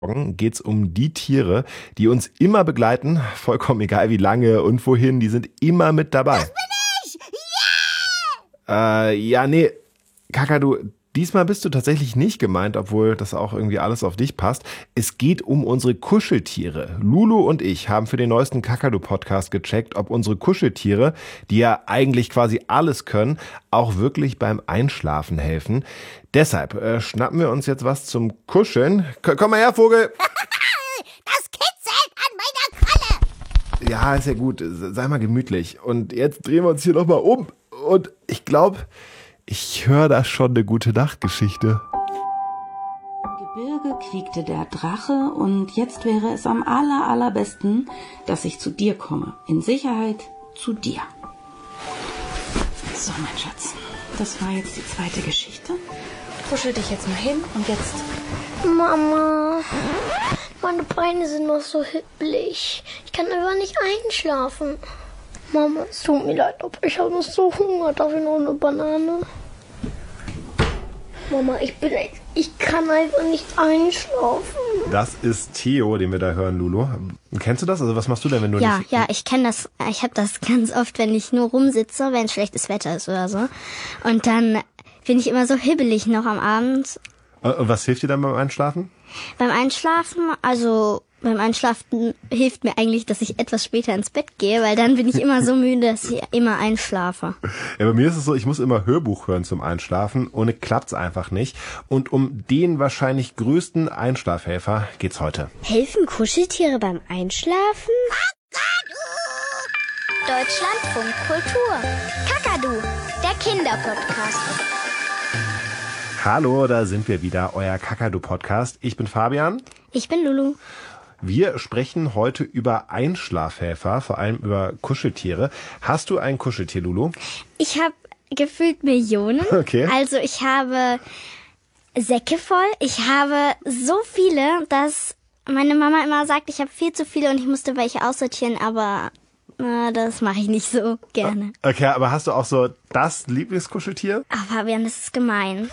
Morgen geht es um die Tiere, die uns immer begleiten, vollkommen egal wie lange und wohin, die sind immer mit dabei. Das bin ich! Ja, nee, Kakadu, diesmal bist du tatsächlich nicht gemeint, obwohl das auch irgendwie alles auf dich passt. Es geht um unsere Kuscheltiere. Lulu und ich haben für den neuesten Kakadu-Podcast gecheckt, ob unsere Kuscheltiere, die ja eigentlich quasi alles können, auch wirklich beim Einschlafen helfen. Deshalb schnappen wir uns jetzt was zum Kuscheln. Komm mal her, Vogel! Das kitzelt an meiner Kralle! Ja, ist ja gut. Sei mal gemütlich. Und jetzt drehen wir uns hier nochmal um. Und ich glaube, ich höre da schon eine gute Nachtgeschichte. Im Gebirge quiekte der Drache und jetzt wäre es am allerbesten, dass ich zu dir komme. In Sicherheit zu dir. So, mein Schatz. Das war jetzt die zweite Geschichte. Kuschel dich jetzt mal hin und jetzt... Mama, meine Beine sind noch so hibbelig. Ich kann einfach nicht einschlafen. Mama, es tut mir leid, aber ich habe noch so Hunger. Darf ich noch eine Banane? Mama, ich kann einfach nicht einschlafen. Das ist Theo, den wir da hören, Lulu. Kennst du das? Also was machst du denn, wenn du nicht... Ja, ich kenne das. Ich habe das ganz oft, wenn ich nur rumsitze, wenn schlechtes Wetter ist oder so. Und dann bin ich immer so hibbelig noch am Abend. Und was hilft dir dann beim Einschlafen? Beim Einschlafen hilft mir eigentlich, dass ich etwas später ins Bett gehe, weil dann bin ich immer so müde, dass ich immer einschlafe. Ja, bei mir ist es so, ich muss immer Hörbuch hören zum Einschlafen. Ohne klappt's einfach nicht. Und um den wahrscheinlich größten Einschlafhelfer geht's heute. Helfen Kuscheltiere beim Einschlafen? Deutschlandfunk Kultur. Kakadu, der Kinderpodcast. Hallo, da sind wir wieder, euer Kakadu-Podcast. Ich bin Fabian. Ich bin Lulu. Wir sprechen heute über Einschlafhelfer, vor allem über Kuscheltiere. Hast du ein Kuscheltier, Lulu? Ich habe gefühlt Millionen. Okay. Also ich habe Säcke voll. Ich habe so viele, dass meine Mama immer sagt, ich habe viel zu viele und ich musste welche aussortieren, aber das mache ich nicht so gerne. Okay, aber hast du auch so das Lieblingskuscheltier? Ach, Fabian, das ist gemein.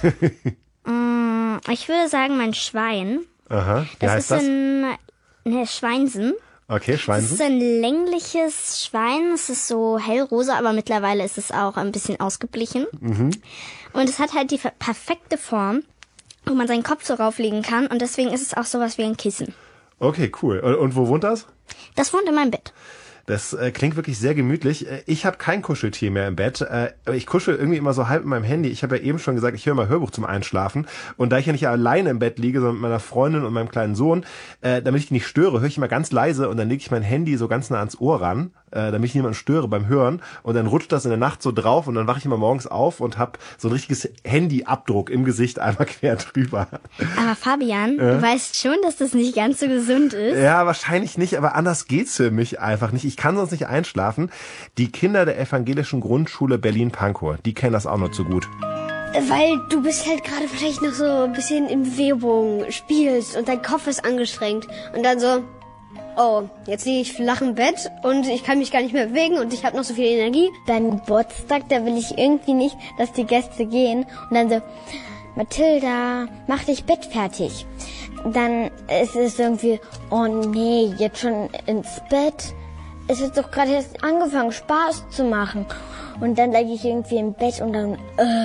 Ich würde sagen, mein Schwein. Aha, wie Das heißt ist ein Schweinsen. Okay, Das Schweinsen. ist ein längliches Schwein. Es ist so hellrosa, aber mittlerweile ist es auch ein bisschen ausgeblichen. Und es hat halt die perfekte Form, wo man seinen Kopf so rauflegen kann. Und deswegen ist es auch sowas wie ein Kissen. Okay, cool. Und wo wohnt das? Das wohnt in meinem Bett. Das klingt wirklich sehr gemütlich. Ich habe kein Kuscheltier mehr im Bett. Ich kuschel irgendwie immer so halb mit meinem Handy. Ich habe ja eben schon gesagt, ich höre mal Hörbuch zum Einschlafen. Und da ich ja nicht alleine im Bett liege, sondern mit meiner Freundin und meinem kleinen Sohn, damit ich die nicht störe, höre ich immer ganz leise und dann lege ich mein Handy so ganz nah ans Ohr ran, damit ich niemanden störe beim Hören. Und dann rutscht das in der Nacht so drauf und dann wache ich immer morgens auf und habe so ein richtiges Handyabdruck im Gesicht einmal quer drüber. Aber Fabian, du weißt schon, dass das nicht ganz so gesund ist. Ja, wahrscheinlich nicht, aber anders geht's für mich einfach nicht. Ich kann sonst nicht einschlafen. Die Kinder der evangelischen Grundschule Berlin-Pankow, die kennen das auch noch zu gut. Weil du bist halt gerade vielleicht noch so ein bisschen in Bewegung, spielst und dein Kopf ist angestrengt. Und dann so, oh, jetzt liege ich flach im Bett und ich kann mich gar nicht mehr bewegen und ich habe noch so viel Energie. Dein Geburtstag, da will ich irgendwie nicht, dass die Gäste gehen. Und dann so, Mathilda, mach dich Bett fertig. Dann ist es irgendwie, oh nee, jetzt schon ins Bett. Es hat doch gerade erst angefangen, Spaß zu machen. Und dann lag ich irgendwie im Bett und dann,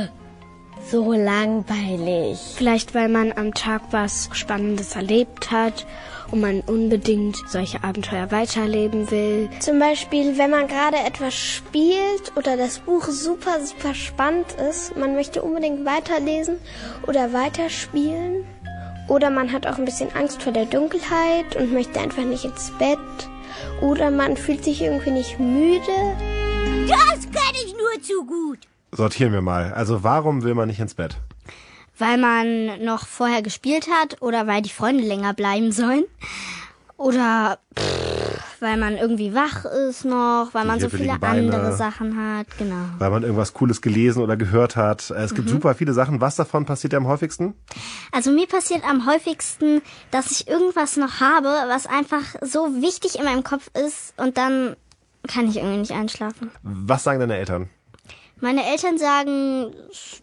so langweilig. Vielleicht, weil man am Tag was Spannendes erlebt hat und man unbedingt solche Abenteuer weiterleben will. Zum Beispiel, wenn man gerade etwas spielt oder das Buch super spannend ist, man möchte unbedingt weiterlesen oder weiterspielen. Oder man hat auch ein bisschen Angst vor der Dunkelheit und möchte einfach nicht ins Bett. Oder man fühlt sich irgendwie nicht müde. Das kann ich nur zu gut. Sortieren wir mal. Also warum will man nicht ins Bett? Weil man noch vorher gespielt hat oder weil die Freunde länger bleiben sollen. Oder weil man irgendwie wach ist noch, weil man so viele andere Sachen hat. Genau. Weil man irgendwas Cooles gelesen oder gehört hat. Es gibt super viele Sachen. Was davon passiert dir am häufigsten? Also mir passiert am häufigsten, dass ich irgendwas noch habe, was einfach so wichtig in meinem Kopf ist und dann kann ich irgendwie nicht einschlafen. Was sagen deine Eltern? Meine Eltern sagen,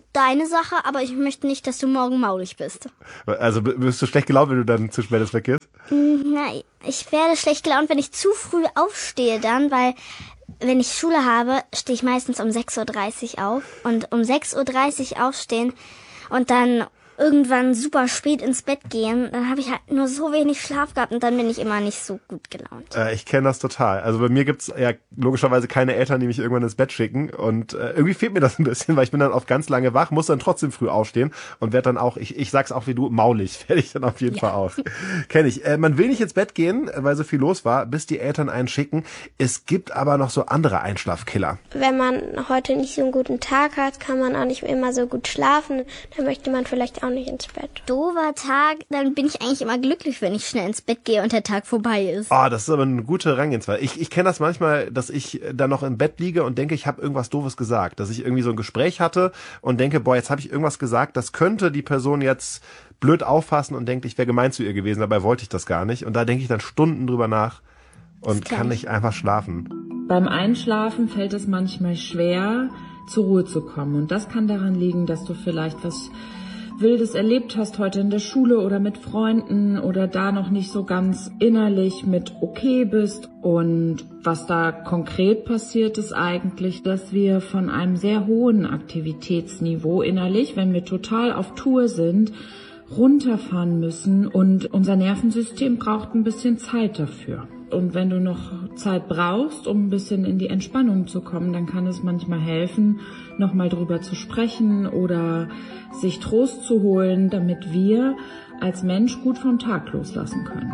deine Sache, aber ich möchte nicht, dass du morgen maulig bist. Also bist du schlecht gelaunt, wenn du dann zu spät weggehst? Nein, ich werde schlecht gelaunt, wenn ich zu früh aufstehe dann, weil wenn ich Schule habe, stehe ich meistens um 6.30 Uhr auf. Und um 6.30 Uhr aufstehen und dann irgendwann super spät ins Bett gehen, dann habe ich halt nur so wenig Schlaf gehabt und dann bin ich immer nicht so gut gelaunt. Ich kenne das total. Also bei mir gibt's ja logischerweise keine Eltern, die mich irgendwann ins Bett schicken und irgendwie fehlt mir das ein bisschen, weil ich bin dann oft ganz lange wach, muss dann trotzdem früh aufstehen und werde dann auch, ich sag's auch wie du, maulig werde ich dann auf jeden Fall aus. Kenne ich. Man will nicht ins Bett gehen, weil so viel los war, bis die Eltern einen schicken. Es gibt aber noch so andere Einschlafkiller. Wenn man heute nicht so einen guten Tag hat, kann man auch nicht immer so gut schlafen. Dann möchte man vielleicht auch nicht ins Bett. Doofer Tag, dann bin ich eigentlich immer glücklich, wenn ich schnell ins Bett gehe und der Tag vorbei ist. Oh, das ist aber eine gute Herangehensweise. Ich kenne das manchmal, dass ich dann noch im Bett liege und denke, ich habe irgendwas Doofes gesagt. Dass ich irgendwie so ein Gespräch hatte und denke, boah, jetzt habe ich irgendwas gesagt, das könnte die Person jetzt blöd auffassen und denkt, ich wäre gemein zu ihr gewesen, dabei wollte ich das gar nicht. Und da denke ich dann Stunden drüber nach und kann nicht einfach schlafen. Beim Einschlafen fällt es manchmal schwer, zur Ruhe zu kommen. Und das kann daran liegen, dass du vielleicht was Wildes erlebt hast heute in der Schule oder mit Freunden oder da noch nicht so ganz innerlich mit okay bist. Und was da konkret passiert, ist eigentlich, dass wir von einem sehr hohen Aktivitätsniveau innerlich, wenn wir total auf Tour sind, runterfahren müssen und unser Nervensystem braucht ein bisschen Zeit dafür. Und wenn du noch Zeit brauchst, um ein bisschen in die Entspannung zu kommen, dann kann es manchmal helfen, nochmal drüber zu sprechen oder sich Trost zu holen, damit wir als Mensch gut vom Tag loslassen können.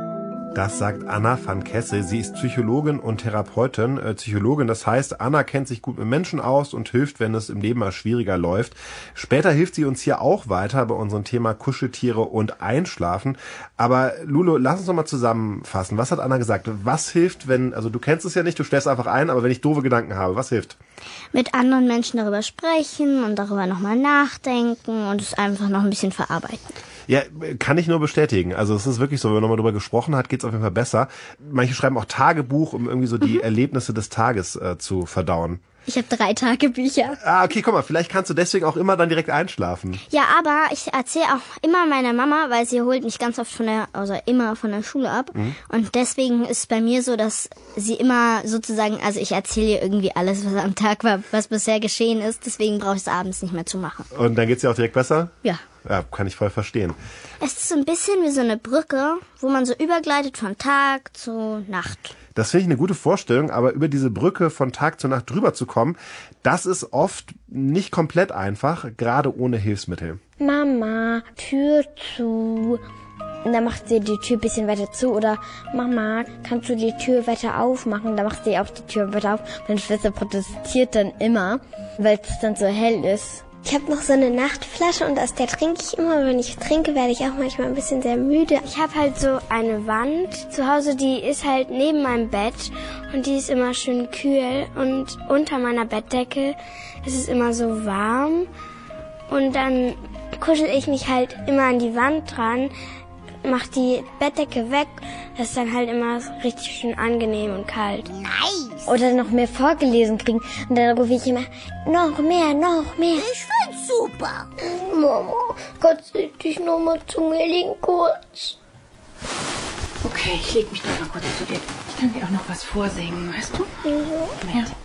Das sagt Anna van Kessel. Sie ist Psychologin und Therapeutin. Psychologin, das heißt, Anna kennt sich gut mit Menschen aus und hilft, wenn es im Leben mal schwieriger läuft. Später hilft sie uns hier auch weiter bei unserem Thema Kuscheltiere und Einschlafen. Aber Lulu, lass uns noch mal zusammenfassen. Was hat Anna gesagt? Was hilft, wenn, also du kennst es ja nicht, du stellst einfach ein, aber wenn ich doofe Gedanken habe, was hilft? Mit anderen Menschen darüber sprechen und darüber nochmal nachdenken und es einfach noch ein bisschen verarbeiten. Ja, kann ich nur bestätigen. Also es ist wirklich so, wenn man nochmal drüber gesprochen hat, geht's auf jeden Fall besser. Manche schreiben auch Tagebuch, um irgendwie so die Erlebnisse des Tages zu verdauen. Ich habe 3 Tagebücher. Ah, okay, guck mal, vielleicht kannst du deswegen auch immer dann direkt einschlafen. Ja, aber ich erzähle auch immer meiner Mama, weil sie holt mich ganz oft immer von der Schule ab. Und deswegen ist es bei mir so, dass sie immer sozusagen, also ich erzähle ihr irgendwie alles, was am Tag war, was bisher geschehen ist. Deswegen brauche ich es abends nicht mehr zu machen. Und dann geht's dir auch direkt besser? Ja. Ja, kann ich voll verstehen. Es ist so ein bisschen wie so eine Brücke, wo man so übergleitet von Tag zu Nacht. Das finde ich eine gute Vorstellung, aber über diese Brücke von Tag zu Nacht drüber zu kommen, das ist oft nicht komplett einfach, gerade ohne Hilfsmittel. Mama, Tür zu. Und dann macht sie die Tür ein bisschen weiter zu. Oder Mama, kannst du die Tür weiter aufmachen? Dann macht sie auch die Tür weiter auf. Meine Schwester protestiert dann immer, weil es dann so hell ist. Ich habe noch so eine Nachtflasche und aus der trinke ich immer. Wenn ich trinke, werde ich auch manchmal ein bisschen sehr müde. Ich habe halt so eine Wand zu Hause, die ist halt neben meinem Bett und die ist immer schön kühl. Und unter meiner Bettdecke ist es immer so warm. Und dann kuschel ich mich halt immer an die Wand dran, mach die Bettdecke weg. Das ist dann halt immer richtig schön angenehm und kalt. Nice. Oder noch mehr vorgelesen kriegen. Und dann rufe ich immer, noch mehr, noch mehr. Ich find's super. Mama, kannst du dich noch mal zu mir legen kurz? Okay, ich leg mich doch mal kurz zu dir. Ich kann dir auch noch was vorsingen, weißt du? Ja. Ja.